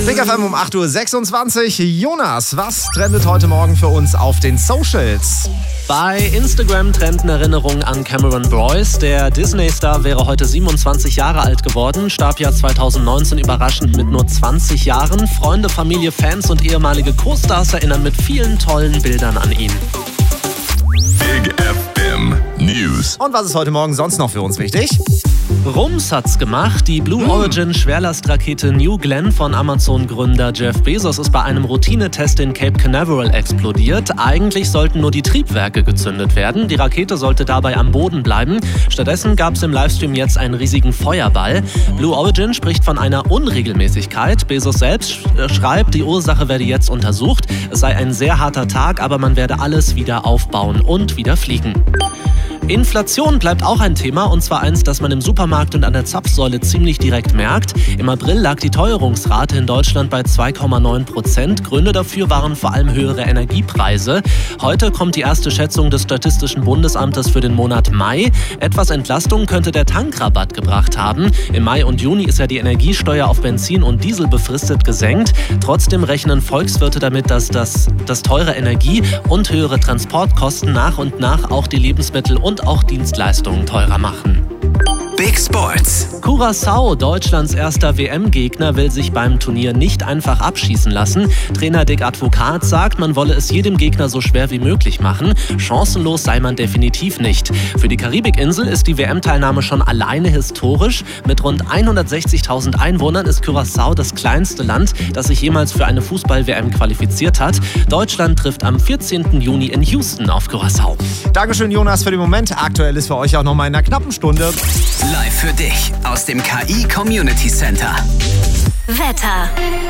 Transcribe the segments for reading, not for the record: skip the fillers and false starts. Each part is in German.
Big FM um 8.26 Uhr. Jonas, was trendet heute Morgen für uns auf den Socials? Bei Instagram trenden Erinnerungen an Cameron Boyce. Der Disney-Star wäre heute 27 Jahre alt geworden, starb ja 2019 überraschend mit nur 20 Jahren. Freunde, Familie, Fans und ehemalige Co-Stars erinnern mit vielen tollen Bildern an ihn. Big FM News. Und was ist heute Morgen sonst noch für uns wichtig? Rums hat's gemacht. Die Blue Origin Schwerlastrakete New Glenn von Amazon-Gründer Jeff Bezos ist bei einem Routinetest in Cape Canaveral explodiert. Eigentlich sollten nur die Triebwerke gezündet werden. Die Rakete sollte dabei am Boden bleiben. Stattdessen gab es im Livestream jetzt einen riesigen Feuerball. Blue Origin spricht von einer Unregelmäßigkeit. Bezos selbst schreibt, die Ursache werde jetzt untersucht. Es sei ein sehr harter Tag, aber man werde alles wieder aufbauen und wieder fliegen. Inflation bleibt auch ein Thema, und zwar eins, das man im Supermarkt und an der Zapfsäule ziemlich direkt merkt. Im April lag die Teuerungsrate in Deutschland bei 2,9%. Gründe dafür waren vor allem höhere Energiepreise. Heute kommt die erste Schätzung des Statistischen Bundesamtes für den Monat Mai. Etwas Entlastung könnte der Tankrabatt gebracht haben. Im Mai und Juni ist ja die Energiesteuer auf Benzin und Diesel befristet gesenkt. Trotzdem rechnen Volkswirte damit, dass das teure Energie und höhere Transportkosten nach und nach auch die Lebensmittel und auch Dienstleistungen teurer machen. Big Sports. Curaçao, Deutschlands erster WM-Gegner, will sich beim Turnier nicht einfach abschießen lassen. Trainer Dick Advokat sagt, man wolle es jedem Gegner so schwer wie möglich machen. Chancenlos sei man definitiv nicht. Für die Karibikinsel ist die WM-Teilnahme schon alleine historisch. Mit rund 160.000 Einwohnern ist Curaçao das kleinste Land, das sich jemals für eine Fußball-WM qualifiziert hat. Deutschland trifft am 14. Juni in Houston auf Curaçao. Dankeschön, Jonas, für den Moment. Aktuell ist für euch auch noch mal in einer knappen Stunde. Live für dich aus dem KI Community Center. Wetter.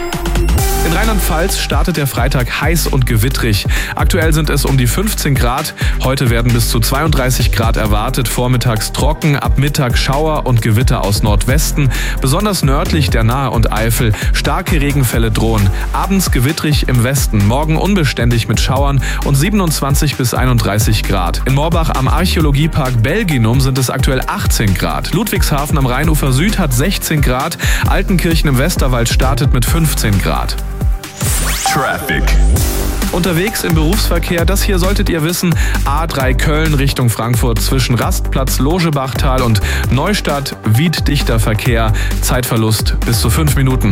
In Rheinland-Pfalz startet der Freitag heiß und gewittrig. Aktuell sind es um die 15 Grad. Heute werden bis zu 32 Grad erwartet. Vormittags trocken, ab Mittag Schauer und Gewitter aus Nordwesten. Besonders nördlich der Nahe und Eifel. Starke Regenfälle drohen. Abends gewittrig im Westen. Morgen unbeständig mit Schauern und 27 bis 31 Grad. In Morbach am Archäologiepark Belginum sind es aktuell 18 Grad. Ludwigshafen am Rheinufer Süd hat 16 Grad. Altenkirchen im Westerwald startet mit 15 Grad. Traffic. Unterwegs im Berufsverkehr, das hier solltet ihr wissen, A3 Köln Richtung Frankfurt zwischen Rastplatz Logebachtal und Neustadt, wieddichter Verkehr, Zeitverlust bis zu 5 Minuten.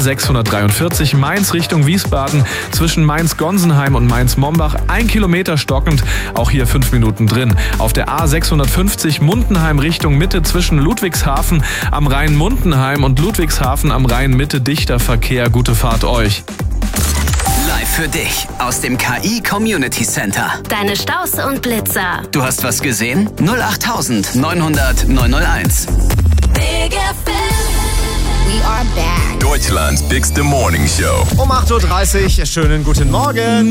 A643 Mainz Richtung Wiesbaden zwischen Mainz-Gonsenheim und Mainz-Mombach 1 Kilometer stockend, auch hier 5 Minuten drin. Auf der A650 Mundenheim Richtung Mitte zwischen Ludwigshafen am Rhein Mundenheim und Ludwigshafen am Rhein Mitte dichter Verkehr, gute Fahrt euch. Live für dich aus dem KI Community Center. Deine Staus und Blitzer. Du hast was gesehen? 08900 901. Big FM. We are back. Deutschlands bigste Morning Show. Um 8.30 Uhr. Schönen guten Morgen.